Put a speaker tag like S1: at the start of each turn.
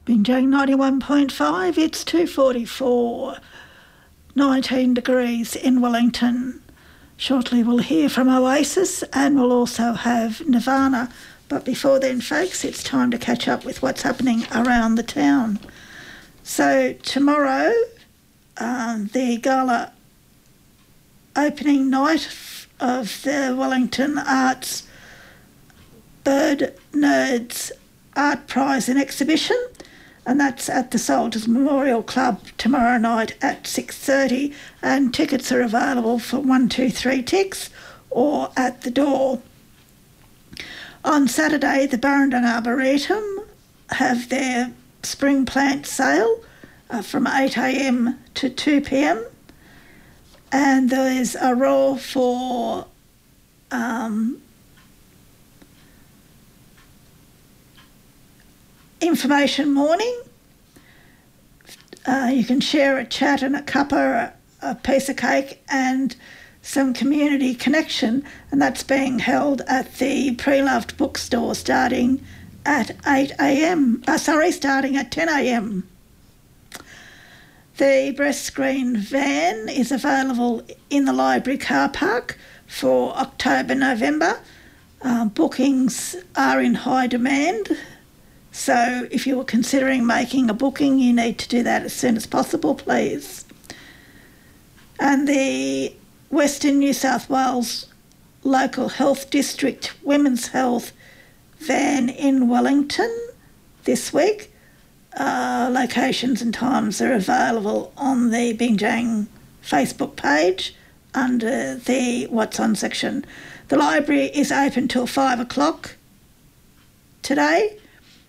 S1: Binjang 91.5, it's 2:44, 19 degrees in Wellington. Shortly we'll hear from Oasis and we'll also have Nirvana. But before then, folks, it's time to catch up with what's happening around the town. So tomorrow, the gala opening night of the Wellington Arts Bird Nerds Art Prize and Exhibition, and that's at the Soldiers Memorial Club tomorrow night at 6:30, and tickets are available for 123 ticks or at the door. On Saturday, the Burrendon Arboretum have their spring plant sale from 8 a.m. to 2 p.m, and there's a roll for information morning. You can share a chat and a cuppa, a piece of cake and some community connection, and that's being held at the Pre-Loved Bookstore starting at 8 a.m. Starting at 10 a.m. The breast screen van is available in the library car park for October, November. Bookings are in high demand, so if you were considering making a booking, you need to do that as soon as possible, please. And the Western New South Wales Local Health District Women's Health van in Wellington this week. Locations and times are available on the Binjang Facebook page under the What's On section. The library is open till 5 o'clock today,